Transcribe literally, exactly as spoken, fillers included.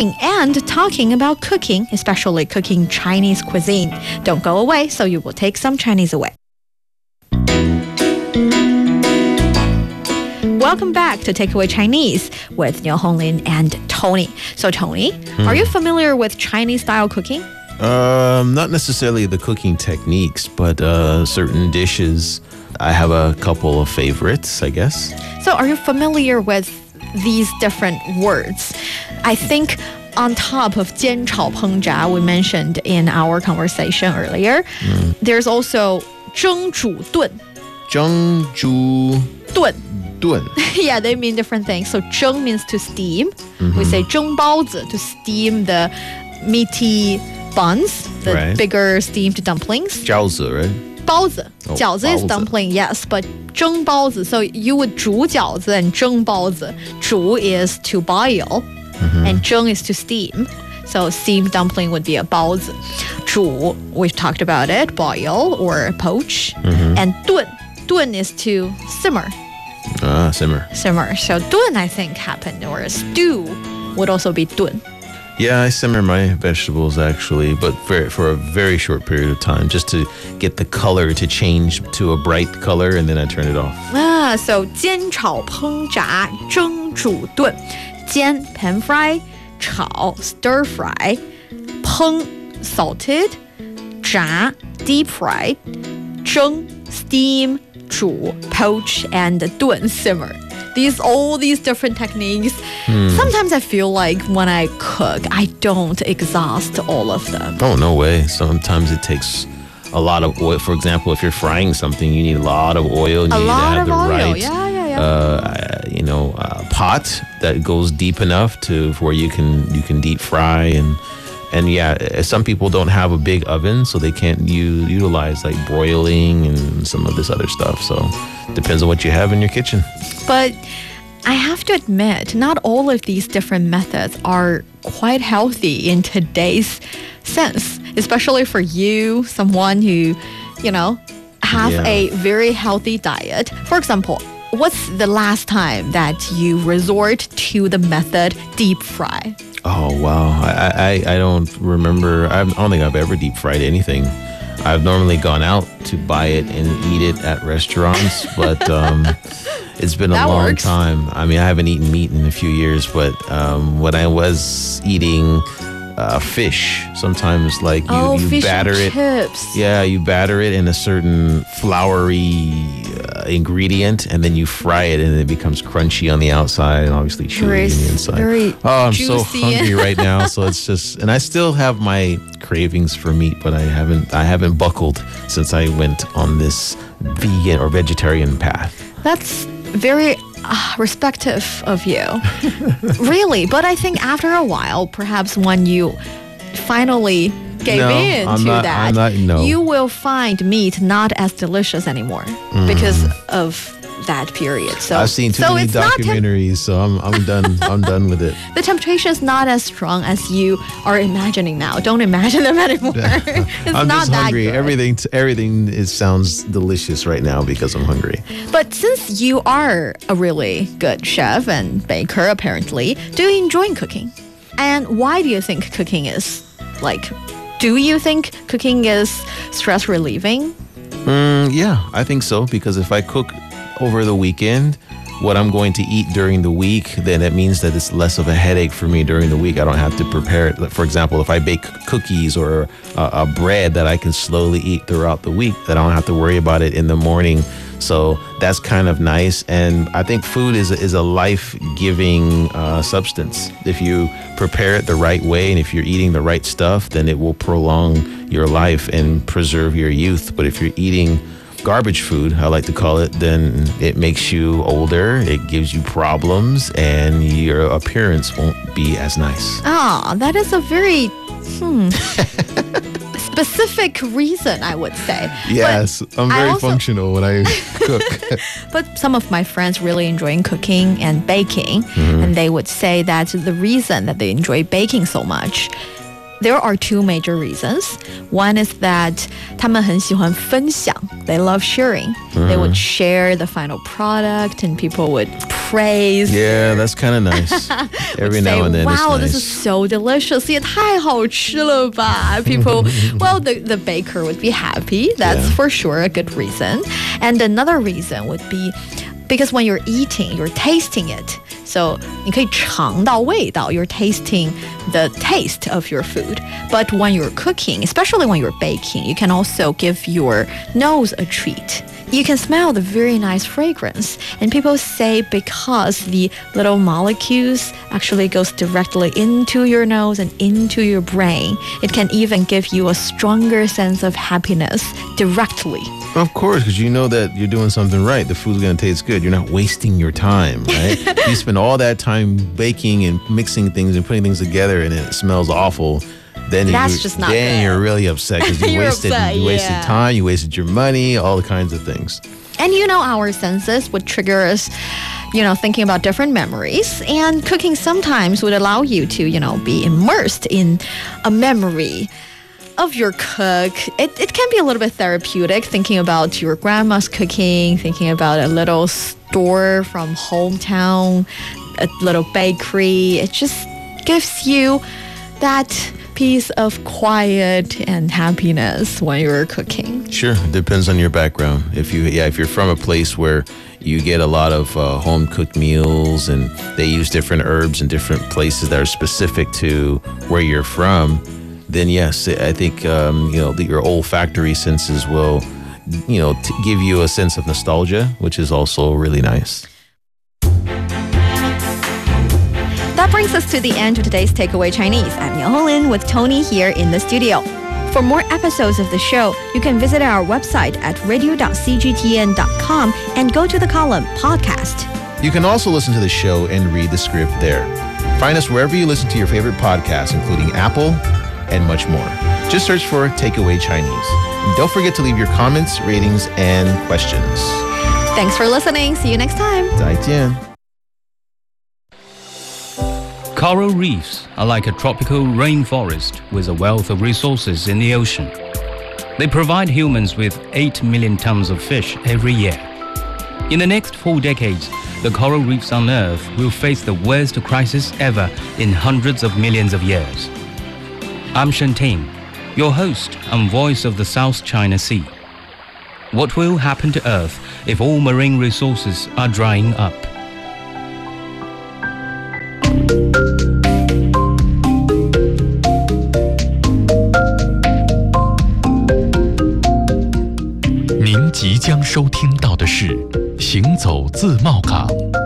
learning and talking about cooking, especially cooking Chinese cuisine. Don't go away, so you will take some Chinese away. Welcome back to Takeaway Chinese with Niu Honglin and Tony. So Tony, hmm. are you familiar with Chinese-style cooking? Um, not necessarily the cooking techniques, but uh, certain dishes. I have a couple of favorites, I guess. So are you familiar with these different words? I think on top of 煎炒烹炸 we mentioned in our conversation earlier, mm. there's also 蒸煮炖. 蒸煮炖. 炖. Yeah, they mean different things. So 蒸 means to steam. Mm-hmm. We say 蒸包子 to steam the meaty buns, the right. bigger steamed dumplings. 饺子, right? 包子. Oh, 饺子 is dumpling, yes, but 蒸包子. So you would 煮饺子 and 蒸包子. 煮 is to boil, mm-hmm. and 蒸 is to steam. So steamed dumpling would be a 包子. 煮, we've talked about it, boil or poach. Mm-hmm. And 炖, 炖 is to simmer. Ah, simmer. Simmer. So 炖 I think happened, or a stew would also be 炖. Yeah, I simmer my vegetables actually, but for, for a very short period of time, just to get the color to change to a bright color, and then I turn it off. Ah, so 煎炒烹炸蒸煮炖. 煎 pan fry, 炒 stir fry, 烹 salted, 炸 deep fried, 蒸 steam, 煮 poach, and 炖 simmer. These all these different techniques. Hmm. Sometimes I feel like when I cook, I don't exhaust all of them. Oh, no way. Sometimes it takes a lot of oil. For example, if you're frying something, you need a lot of oil. You a need lot to have of the oil. right, yeah, yeah, yeah. Uh, you know, uh, pot that goes deep enough to where you can you can deep fry and. And yeah, some people don't have a big oven, so they can't use, utilize like broiling and some of this other stuff. So depends on what you have in your kitchen. But I have to admit, not all of these different methods are quite healthy in today's sense, especially for you, someone who, you know, have yeah. a very healthy diet. For example, what's the last time that you resort to the method deep fry? Oh, wow. I, I, I don't remember. I don't think I've ever deep fried anything. I've normally gone out to buy it and eat it at restaurants, but um, it's been a that long works. time. I mean, I haven't eaten meat in a few years, but um, when I was eating uh, fish, sometimes like you, oh, you fish batter and it. Chips. Yeah, you batter it in a certain floury uh, ingredient, and then you fry it, and it becomes crunchy on the outside and obviously chewy on the inside. Very oh, I'm juicy. so hungry right now. So it's just, and I still have my cravings for meat, but I haven't, I haven't buckled since I went on this vegan or vegetarian path. That's very uh, respective of you. Really, but I think after a while, perhaps when you finally gave no, in I'm to not, that, I'm not, no. you will find meat not as delicious anymore mm. because of that period. So I've seen too so many documentaries, so I'm I'm done. I'm done with it. The temptation is not as strong as you are imagining now. Don't imagine them anymore. It's I'm not just that hungry. good. Everything everything is sounds delicious right now because I'm hungry. But since you are a really good chef and baker, apparently, do you enjoy cooking? And why do you think cooking is like? Do you think cooking is stress relieving? Mm, yeah, I think so, because if I cook over the weekend what I'm going to eat during the week, then it means that it's less of a headache for me during the week. I don't have to prepare it. For example, if I bake cookies or a, a bread that I can slowly eat throughout the week, that I don't have to worry about it in the morning. So that's kind of nice. And I think food is a, is a life-giving uh, substance. If you prepare it the right way and if you're eating the right stuff, then it will prolong your life and preserve your youth. But if you're eating garbage food, I like to call it, then it makes you older, it gives you problems, and your appearance won't be as nice. Ah, that is a very hmm, specific reason, I would say. Yes, but I'm very also, functional when I cook. But some of my friends really enjoy cooking and baking, mm-hmm. and they would say that the reason that they enjoy baking so much, there are two major reasons. One is that 他们很喜欢分享. They love sharing. Mm-hmm. They would share the final product and people would praise. Yeah, that's kind of nice. Every Say, now and then wow, it's nice. this is so delicious. 也太好吃了吧 People, well, the, the baker would be happy. That's Yeah. for sure a good reason. And another reason would be because when you're eating, you're tasting it. So 你可以尝到味道, you're tasting the taste of your food. But when you're cooking, especially when you're baking, you can also give your nose a treat. You can smell the very nice fragrance. And people say because the little molecules actually goes directly into your nose and into your brain, it can even give you a stronger sense of happiness directly. Of course, because you know that you're doing something right. The food's going to taste good. You're not wasting your time, right? You spend all that time baking and mixing things and putting things together and it smells awful. Then That's you, just not then good. you're really upset because you You're wasted upset, you wasted yeah. time, you wasted your money, all the kinds of things. And you know, our senses would trigger us, you know, thinking about different memories. And cooking sometimes would allow you to, you know, be immersed in a memory of your cook. It, it can be a little bit therapeutic, thinking about your grandma's cooking, thinking about a little store from hometown, a little bakery. It just gives you that piece of quiet and happiness when you're cooking. Sure, it depends on your background. If you yeah, if you're from a place where you get a lot of uh, home cooked meals and they use different herbs in different places that are specific to where you're from, then yes, I think um, you know the, your olfactory senses will, you know, t- give you a sense of nostalgia, which is also really nice. That brings us to the end of today's Takeaway Chinese. I'm Yang Honglin with Tony here in the studio. For more episodes of the show, you can visit our website at radio dot c g t n dot com and go to the column Podcast. You can also listen to the show and read the script there. Find us wherever you listen to your favorite podcasts, including Apple and much more. Just search for Takeaway Chinese. And don't forget to leave your comments, ratings, and questions. Thanks for listening. See you next time. 再见. Coral reefs are like a tropical rainforest with a wealth of resources in the ocean. They provide humans with eight million tons of fish every year. In the next four decades, the coral reefs on Earth will face the worst crisis ever in hundreds of millions of years. I'm Shen Ting, your host and voice of the South China Sea. What will happen to Earth if all marine resources are drying up? 您即将收听到的是《行走自贸港》。